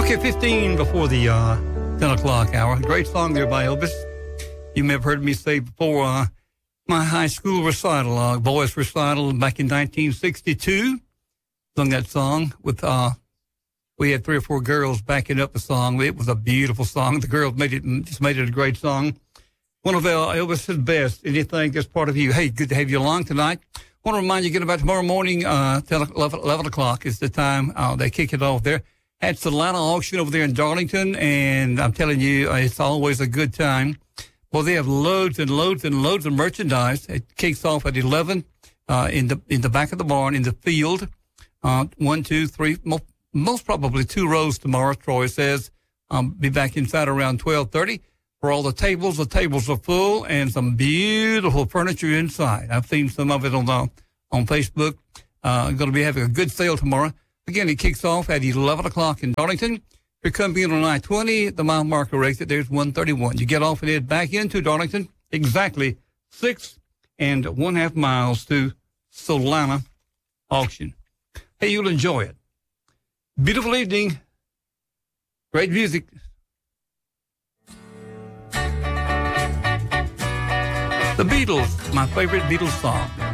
Okay, 15 before the 10 o'clock hour. Great song there by Elvis. You may have heard me say before, my high school recital, boys recital back in 1962. Sung that song with, we had 3 or 4 girls backing up the song. It was a beautiful song. The girls made it a great song. One of Elvis's best. Anything that's part of you. Hey, good to have you along tonight. I want to remind you again about tomorrow morning, 11 o'clock is the time they kick it off there. At Solana Auction over there in Darlington, and I'm telling you, it's always a good time. Well, they have loads and loads and loads of merchandise. It kicks off at 11 in the back of the barn in the field. 1, 2, 3, most probably 2 rows tomorrow. Troy says be back inside around 12:30 for all the tables. The tables are full and some beautiful furniture inside. I've seen some of it on Facebook. Going to be having a good sale tomorrow. Again, it kicks off at 11 o'clock in Darlington. If you're coming in on I-20, the mile marker exit, there's 131. You get off and head back into Darlington, exactly 6.5 miles to Solana Auction. Hey, you'll enjoy it. Beautiful evening. Great music. The Beatles, my favorite Beatles song.